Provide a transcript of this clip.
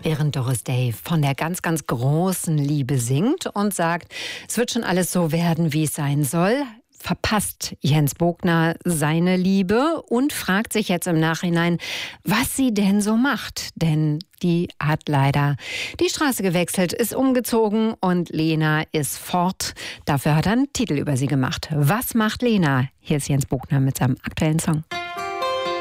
Während Doris Day von der ganz, ganz großen Liebe singt und sagt, es wird schon alles so werden, wie es sein soll, verpasst Jens Bogner seine Liebe und fragt sich jetzt im Nachhinein, was sie denn so macht. Denn die hat leider die Straße gewechselt, ist umgezogen und Lena ist fort. Dafür hat er einen Titel über sie gemacht. Was macht Lena? Hier ist Jens Bogner mit seinem aktuellen Song.